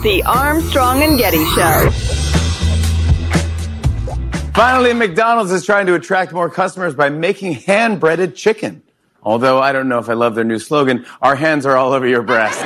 The Armstrong and Getty Show. Finally, McDonald's is trying to attract more customers by making hand-breaded chicken. Although I don't know if I love their new slogan, our hands are all over your breast.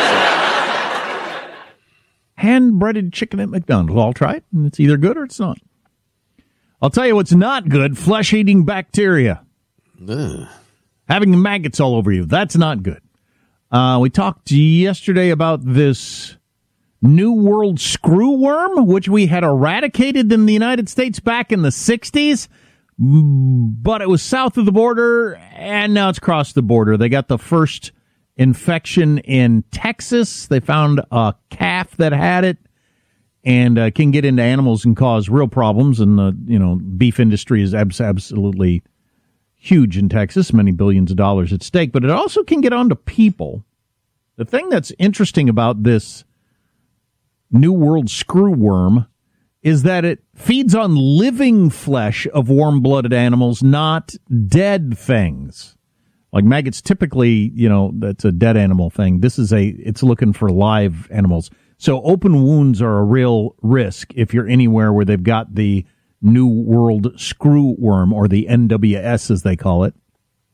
Hand-breaded chicken at McDonald's. I'll try it, and it's either good or it's not. I'll tell you what's not good, flesh-eating bacteria. Ugh. Having maggots all over you, that's not good. We talked yesterday about this New World screwworm, which we had eradicated in the United States back in the 60s, but it was south of the border, and now it's crossed the border. They got the first infection in Texas. They found a calf that had it, and can get into animals and cause real problems. And the beef industry is absolutely huge in Texas, many billions of dollars at stake. But it also can get onto people. The thing that's interesting about this New World screwworm is that it feeds on living flesh of warm-blooded animals, not dead things. Like maggots, typically, that's a dead animal thing. It's looking for live animals. So open wounds are a real risk if you're anywhere where they've got the New World screwworm, or the NWS as they call it.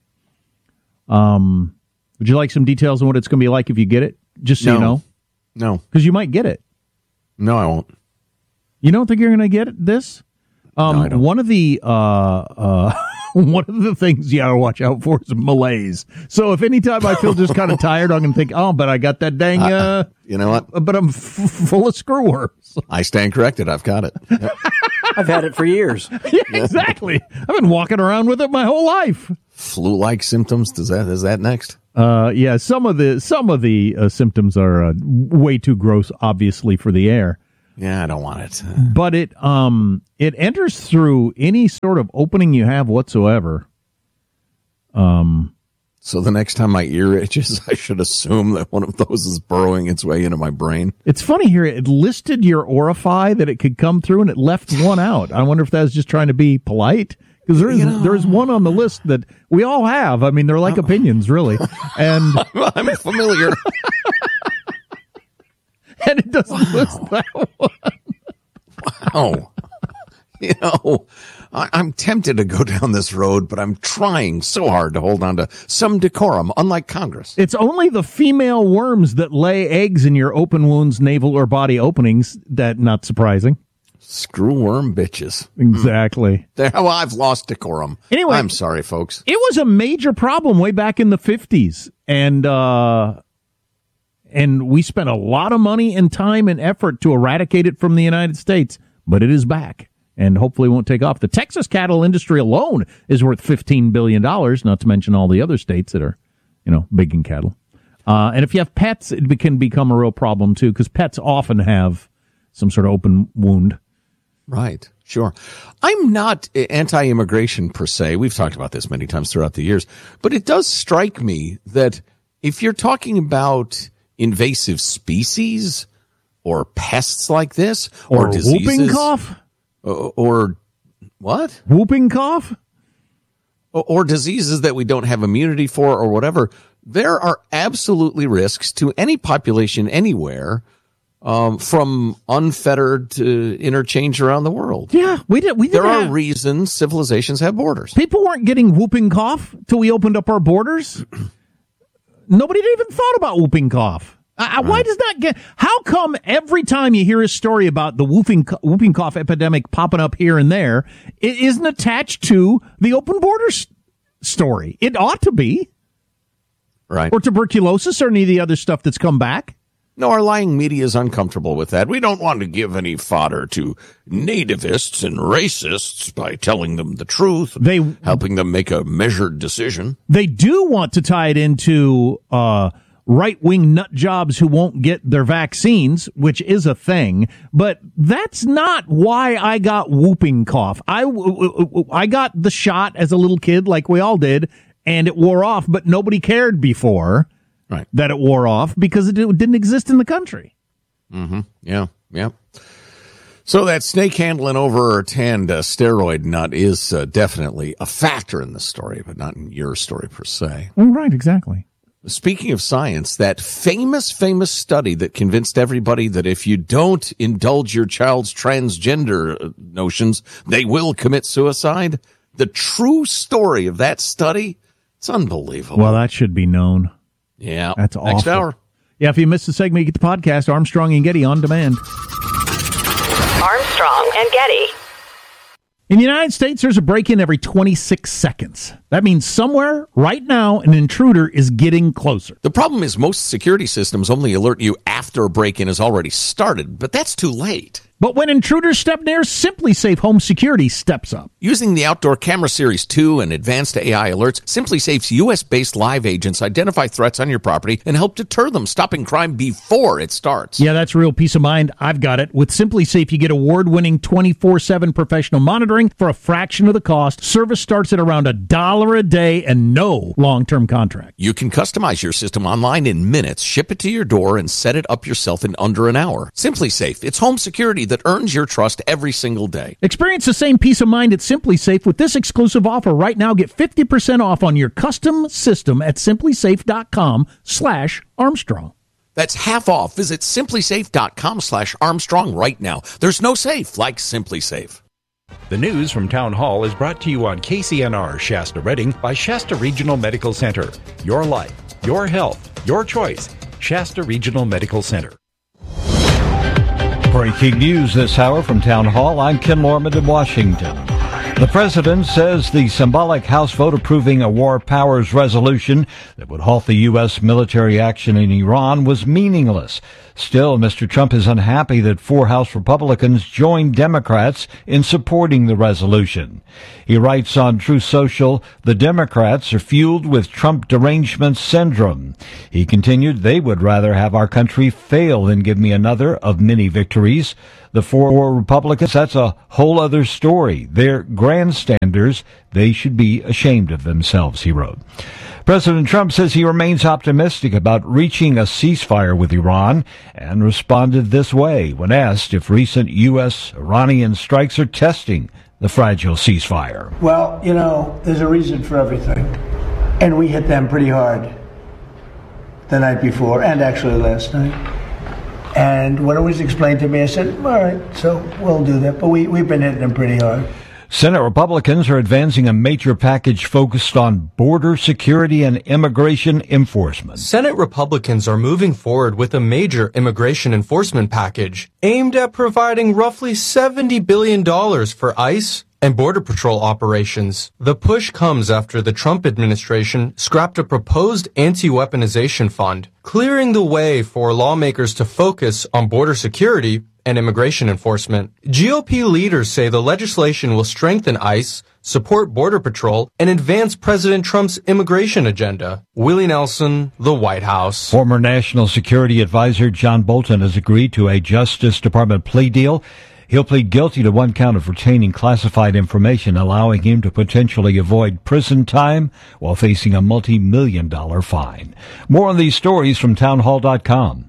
Would you like some details on what it's going to be like if you get it? Just so you know. No. Because you might get it. No, I won't. You don't think you're going to get this? No, I don't. One of the things you got to watch out for is malaise. So if anytime I feel just kind of tired, I'm going to think, but I got that dang, you know what? But I'm full of screwworms. I stand corrected. I've got it. Yep. I've had it for years. Yeah, exactly. I've been walking around with it my whole life. Flu-like symptoms. Is that next? Yeah, some of the symptoms are way too gross, obviously, for the air. Yeah, I don't want it. But it enters through any sort of opening you have whatsoever. So the next time my ear itches, I should assume that one of those is burrowing its way into my brain. It's funny here. It listed your orifice that it could come through, and it left one out. I wonder if that was just trying to be polite. Because there's one on the list that we all have. I mean, they're like opinions, really. And I'm familiar. And it doesn't list that one. Wow. I'm tempted to go down this road, but I'm trying so hard to hold on to some decorum, unlike Congress. It's only the female worms that lay eggs in your open wounds, navel, or body openings. That, not surprising. Screwworm bitches. Exactly. I've lost decorum. Anyway, I'm sorry, folks. It was a major problem way back in the 50s. And we spent a lot of money and time and effort to eradicate it from the United States. But it is back, and hopefully won't take off. The Texas cattle industry alone is worth $15 billion, not to mention all the other states that are, big in cattle. And if you have pets, it can become a real problem, too, because pets often have some sort of open wound. Right. Sure. I'm not anti-immigration per se. We've talked about this many times throughout the years. But it does strike me that if you're talking about invasive species or pests like this or diseases. Whooping cough? Or what? Whooping cough? Or diseases that we don't have immunity for or whatever. There are absolutely risks to any population anywhere. From unfettered interchange around the world. Yeah, we did. There are reasons civilizations have borders. People weren't getting whooping cough till we opened up our borders. Nobody even thought about whooping cough. Why does that get? How come every time you hear a story about the whooping cough epidemic popping up here and there, it isn't attached to the open borders story? It ought to be, right? Or tuberculosis or any of the other stuff that's come back. No, our lying media is uncomfortable with that. We don't want to give any fodder to nativists and racists by telling them the truth, helping them make a measured decision. They do want to tie it into right-wing nut jobs who won't get their vaccines, which is a thing. But that's not why I got whooping cough. I got the shot as a little kid, like we all did, and it wore off, but nobody cared before. Right. That it wore off because it didn't exist in the country. Mm-hmm. Yeah. So that snake handling over a tanned steroid nut is definitely a factor in the story, but not in your story per se. Well, right, exactly. Speaking of science, that famous study that convinced everybody that if you don't indulge your child's transgender notions, they will commit suicide. The true story of that study, it's unbelievable. Well, that should be known. Yeah. That's awful. Next hour. Yeah, if you missed the segment, you get the podcast, Armstrong and Getty on demand. Armstrong and Getty. In the United States, there's a break-in every 26 seconds. That means somewhere, right now, an intruder is getting closer. The problem is most security systems only alert you after a break-in has already started, but that's too late. But when intruders step near, SimpliSafe Home Security steps up. Using the Outdoor Camera Series 2 and advanced AI alerts, SimpliSafe's U.S.-based live agents identify threats on your property and help deter them, stopping crime before it starts. Yeah, that's real peace of mind. I've got it. With SimpliSafe, you get award-winning 24/7 professional monitoring for a fraction of the cost. Service starts at around $1 a day and no long-term contract. You can customize your system online in minutes, ship it to your door, and set it up yourself in under an hour. SimpliSafe, it's home security that earns your trust every single day. Experience the same peace of mind at SimpliSafe with this exclusive offer right now. Get 50% off on your custom system at simplisafe.com/Armstrong. That's half off. Visit simplisafe.com/Armstrong right now. There's no safe like SimpliSafe. The news from Town Hall is brought to you on KCNR Shasta Redding by Shasta Regional Medical Center. Your life, your health, your choice. Shasta Regional Medical Center. Breaking news this hour from Town Hall. I'm Ken Lorman in Washington. The president says the symbolic House vote approving a war powers resolution that would halt the U.S. military action in Iran was meaningless. Still, Mr. Trump is unhappy that 4 House Republicans joined Democrats in supporting the resolution. He writes on Truth Social, the Democrats are fueled with Trump derangement syndrome. He continued, they would rather have our country fail than give me another of many victories. The 4 Republicans, that's a whole other story. They're grandstanders. They should be ashamed of themselves, he wrote. President Trump says he remains optimistic about reaching a ceasefire with Iran and responded this way when asked if recent U.S.-Iranian strikes are testing the fragile ceasefire. Well, you know, there's a reason for everything. And we hit them pretty hard the night before and actually last night. And when it was explained to me, I said, all right, so we'll do that. But we've been hitting them pretty hard. Senate Republicans are advancing a major package focused on border security and immigration enforcement. Senate Republicans are moving forward with a major immigration enforcement package aimed at providing roughly $70 billion for ICE and Border Patrol operations. The push comes after the Trump administration scrapped a proposed anti-weaponization fund, clearing the way for lawmakers to focus on border security and immigration enforcement. GOP leaders say the legislation will strengthen ICE, support Border Patrol, and advance President Trump's immigration agenda. Willie Nelson, the White House. Former National Security Advisor John Bolton has agreed to a Justice Department plea deal. He'll plead guilty to 1 count of retaining classified information, allowing him to potentially avoid prison time while facing a multi-million-dollar fine. More on these stories from townhall.com.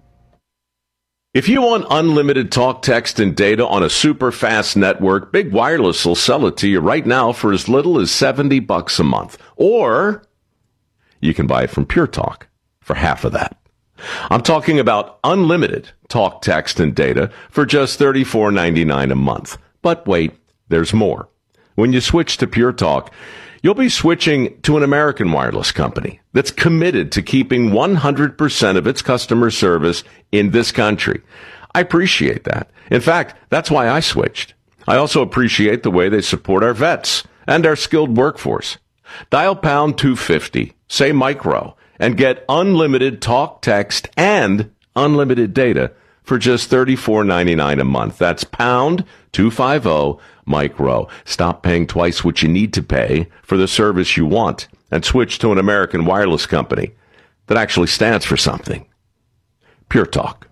If you want unlimited talk, text, and data on a super fast network, Big Wireless will sell it to you right now for as little as $70 a month. Or you can buy it from Pure Talk for half of that. I'm talking about unlimited talk, text, and data for just $34.99 a month. But wait, there's more. When you switch to Pure Talk, you'll be switching to an American wireless company that's committed to keeping 100% of its customer service in this country. I appreciate that. In fact, that's why I switched. I also appreciate the way they support our vets and our skilled workforce. Dial pound 250, say micro, and get unlimited talk, text, and unlimited data for just $34.99 a month. That's pound 250 micro. Stop paying twice what you need to pay for the service you want and switch to an American wireless company that actually stands for something. Pure Talk.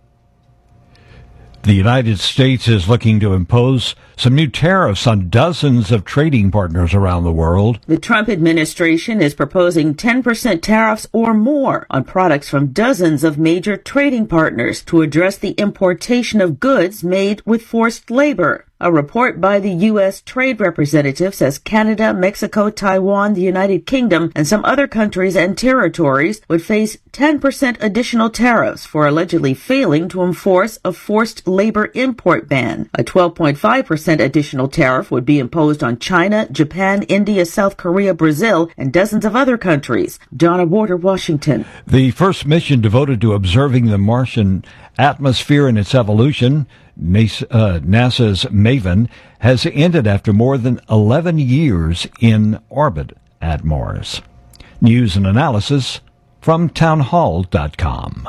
The United States is looking to impose some new tariffs on dozens of trading partners around the world. The Trump administration is proposing 10% tariffs or more on products from dozens of major trading partners to address the importation of goods made with forced labor. A report by the U.S. Trade Representative says Canada, Mexico, Taiwan, the United Kingdom, and some other countries and territories would face 10% additional tariffs for allegedly failing to enforce a forced labor import ban. A 12.5% additional tariff would be imposed on China, Japan, India, South Korea, Brazil, and dozens of other countries. Donna Warder, Washington. The first mission devoted to observing the Martian atmosphere and its evolution, NASA's MAVEN, has ended after more than 11 years in orbit at Mars. News and analysis from townhall.com.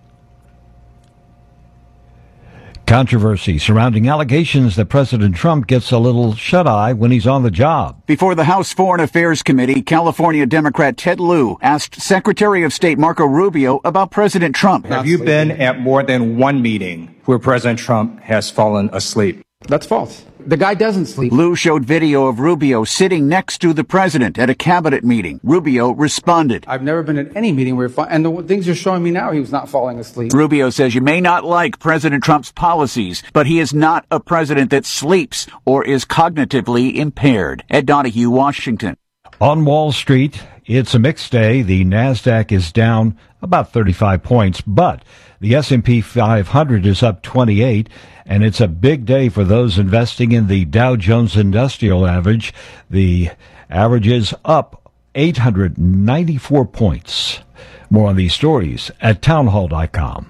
Controversy surrounding allegations that President Trump gets a little shut-eye when he's on the job. Before the House Foreign Affairs Committee, California Democrat Ted Lieu asked Secretary of State Marco Rubio about President Trump. Have you been at more than one meeting where President Trump has fallen asleep? That's false. The guy doesn't sleep. Lieu showed video of Rubio sitting next to the president at a cabinet meeting. Rubio responded. I've never been at any meeting where, and the things you're showing me now, he was not falling asleep. Rubio says you may not like President Trump's policies, but he is not a president that sleeps or is cognitively impaired. Ed Donahue, Washington. On Wall Street, it's a mixed day. The NASDAQ is down about 35 points, but the S&P 500 is up 28, and it's a big day for those investing in the Dow Jones Industrial Average. The average is up 894 points. More on these stories at townhall.com.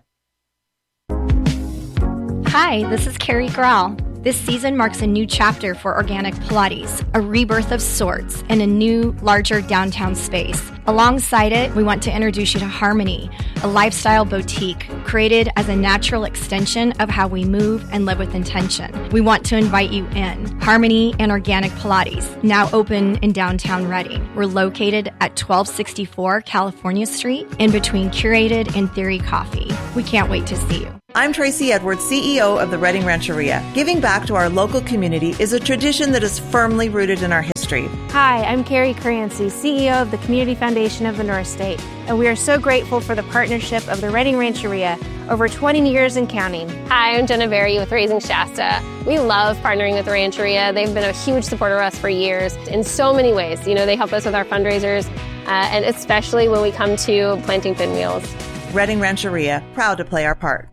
Hi, this is Carrie Grau. This season marks a new chapter for Organic Pilates, a rebirth of sorts in a new, larger downtown space. Alongside it, we want to introduce you to Harmony, a lifestyle boutique created as a natural extension of how we move and live with intention. We want to invite you in. Harmony and Organic Pilates, now open in downtown Redding. We're located at 1264 California Street, in between Curated and Theory Coffee. We can't wait to see you. I'm Tracy Edwards, CEO of the Redding Rancheria. Giving back to our local community is a tradition that is firmly rooted in our history. Hi, I'm Carrie Crancy, CEO of the Community Foundation of the North State, and we are so grateful for the partnership of the Redding Rancheria over 20 years and counting. Hi, I'm Jenna Berry with Raising Shasta. We love partnering with the Rancheria. They've been a huge supporter of us for years in so many ways. You know, they help us with our fundraisers, and especially when we come to planting pinwheels. Redding Rancheria, proud to play our part.